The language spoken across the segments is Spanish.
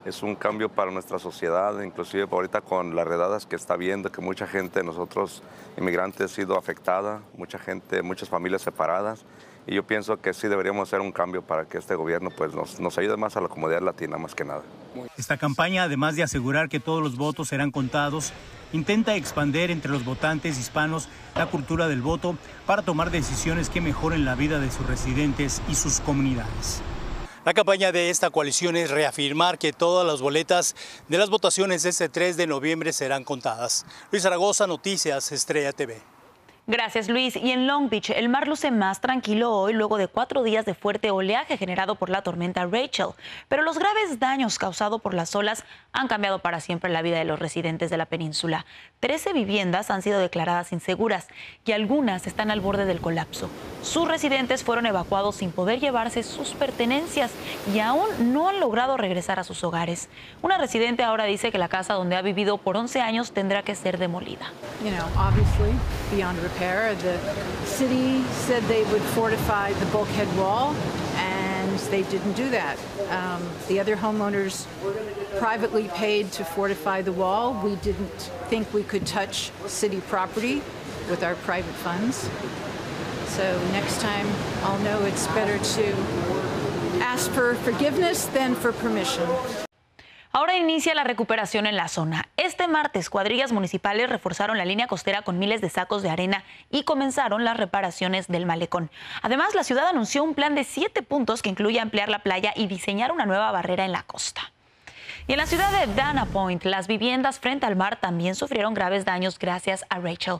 Es un cambio para nuestra sociedad, inclusive ahorita con las redadas que está viendo, que mucha gente de nosotros inmigrantes ha sido afectada, mucha gente, muchas familias separadas. Y yo pienso que sí deberíamos hacer un cambio para que este gobierno pues, nos ayude más a la comunidad latina, más que nada. Esta campaña, además de asegurar que todos los votos serán contados, intenta expandir entre los votantes hispanos la cultura del voto para tomar decisiones que mejoren la vida de sus residentes y sus comunidades. La campaña de esta coalición es reafirmar que todas las boletas de las votaciones de este 3 de noviembre serán contadas. Luis Zaragoza, Noticias Estrella TV. Gracias, Luis. Y en Long Beach, el mar luce más tranquilo hoy luego de 4 días de fuerte oleaje generado por la tormenta Rachel. Pero los graves daños causados por las olas han cambiado para siempre la vida de los residentes de la península. 13 viviendas han sido declaradas inseguras y algunas están al borde del colapso. Sus residentes fueron evacuados sin poder llevarse sus pertenencias y aún no han logrado regresar a sus hogares. Una residente ahora dice que la casa donde ha vivido por 11 años tendrá que ser demolida. The city said they would fortify the bulkhead wall, and they didn't do that. The other homeowners privately paid to fortify the wall. We didn't think we could touch city property with our private funds. So next time, I'll know it's better to ask for forgiveness than for permission. Ahora inicia la recuperación en la zona. Este martes, cuadrillas municipales reforzaron la línea costera con miles de sacos de arena y comenzaron las reparaciones del malecón. Además, la ciudad anunció un plan de 7 puntos que incluye ampliar la playa y diseñar una nueva barrera en la costa. Y en la ciudad de Dana Point, las viviendas frente al mar también sufrieron graves daños gracias a Rachel.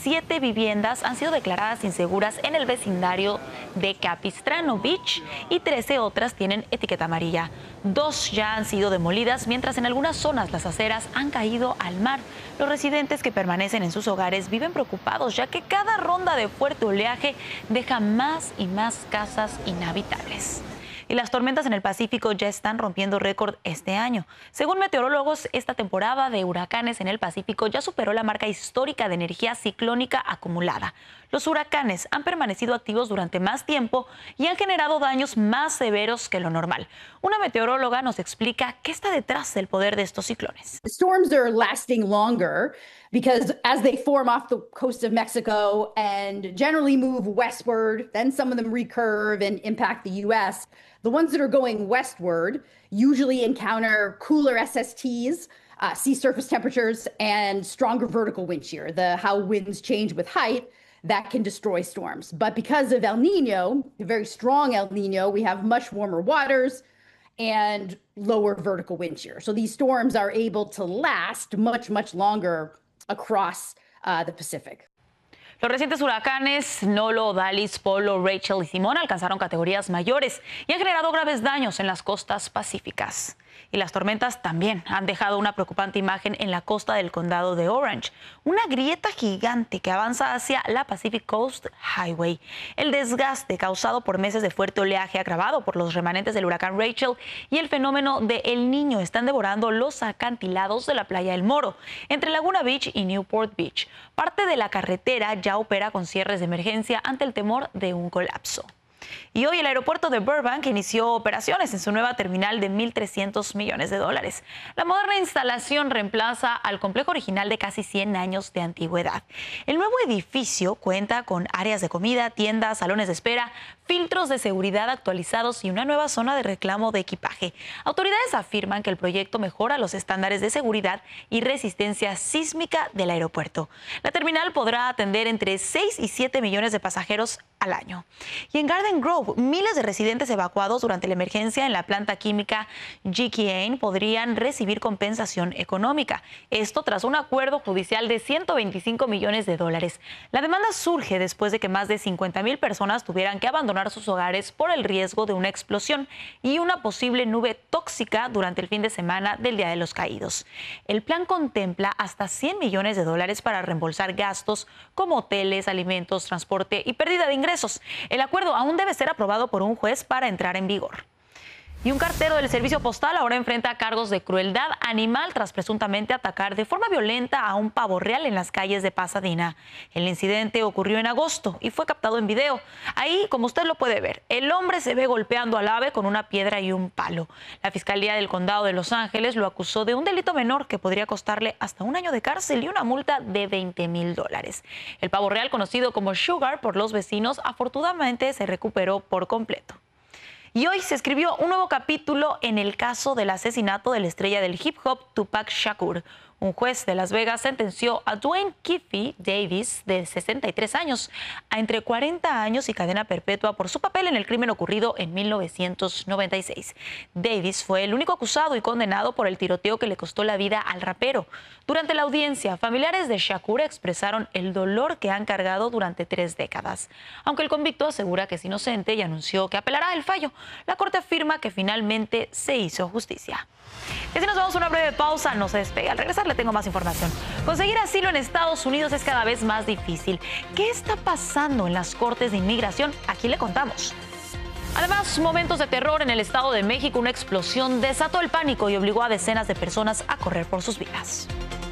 7 viviendas han sido declaradas inseguras en el vecindario de Capistrano Beach y 13 otras tienen etiqueta amarilla. 2 ya han sido demolidas, mientras en algunas zonas las aceras han caído al mar. Los residentes que permanecen en sus hogares viven preocupados, ya que cada ronda de fuerte oleaje deja más y más casas inhabitables. Y las tormentas en el Pacífico ya están rompiendo récord este año. Según meteorólogos, esta temporada de huracanes en el Pacífico ya superó la marca histórica de energía ciclónica acumulada. Los huracanes han permanecido activos durante más tiempo y han generado daños más severos que lo normal. Una meteoróloga nos explica qué está detrás del poder de estos ciclones. Storms are lasting longer because as they form off the coast of Mexico and generally move westward, then some of them recurve and impact the U.S., the ones that are going westward usually encounter cooler SSTs, sea surface temperatures, and stronger vertical wind shear, how winds change with height. That can destroy storms. But because of El Nino, a very strong El Nino, we have much warmer waters and lower vertical wind shear. So these storms are able to last much, much longer across the Pacific. Los recientes huracanes Nolo, Dalis, Polo, Rachel y Simón alcanzaron categorías mayores y han generado graves daños en las costas pacíficas. Y las tormentas también han dejado una preocupante imagen en la costa del condado de Orange, una grieta gigante que avanza hacia la Pacific Coast Highway. El desgaste causado por meses de fuerte oleaje agravado por los remanentes del huracán Rachel y el fenómeno de El Niño están devorando los acantilados de la playa El Moro, entre Laguna Beach y Newport Beach. Parte de la carretera ya opera con cierres de emergencia ante el temor de un colapso. Y hoy el aeropuerto de Burbank inició operaciones en su nueva terminal de $1.300 millones. La moderna instalación reemplaza al complejo original de casi 100 años de antigüedad. El nuevo edificio cuenta con áreas de comida, tiendas, salones de espera, filtros de seguridad actualizados y una nueva zona de reclamo de equipaje. Autoridades afirman que el proyecto mejora los estándares de seguridad y resistencia sísmica del aeropuerto. La terminal podrá atender entre 6 y 7 millones de pasajeros al año. Y en Garden Grove, miles de residentes evacuados durante la emergencia en la planta química GKN podrían recibir compensación económica. Esto tras un acuerdo judicial de $125 millones. La demanda surge después de que más de 50,000 personas tuvieran que abandonar sus hogares por el riesgo de una explosión y una posible nube tóxica durante el fin de semana del Día de los Caídos. El plan contempla hasta $100 millones para reembolsar gastos como hoteles, alimentos, transporte y pérdida de ingresos. El acuerdo aún debe ser aprobado por un juez para entrar en vigor. Y un cartero del servicio postal ahora enfrenta cargos de crueldad animal tras presuntamente atacar de forma violenta a un pavo real en las calles de Pasadena. El incidente ocurrió en agosto y fue captado en video. Ahí, como usted lo puede ver, el hombre se ve golpeando al ave con una piedra y un palo. La Fiscalía del Condado de Los Ángeles lo acusó de un delito menor que podría costarle hasta 1 año de cárcel y una multa de $20,000. El pavo real, conocido como Sugar por los vecinos, afortunadamente se recuperó por completo. Y hoy se escribió un nuevo capítulo en el caso del asesinato de la estrella del hip hop Tupac Shakur. Un juez de Las Vegas sentenció a Dwayne Keefe Davis, de 63 años, a entre 40 años y cadena perpetua por su papel en el crimen ocurrido en 1996. Davis fue el único acusado y condenado por el tiroteo que le costó la vida al rapero. Durante la audiencia, familiares de Shakur expresaron el dolor que han cargado durante 3 décadas. Aunque el convicto asegura que es inocente y anunció que apelará el fallo, la corte afirma que finalmente se hizo justicia. Y así nos vamos a una breve pausa, no se despegue. Al regresar le tengo más información. Conseguir asilo en Estados Unidos es cada vez más difícil. ¿Qué está pasando en las cortes de inmigración? Aquí le contamos. Además, momentos de terror en el Estado de México. Una explosión desató el pánico y obligó a decenas de personas a correr por sus vidas.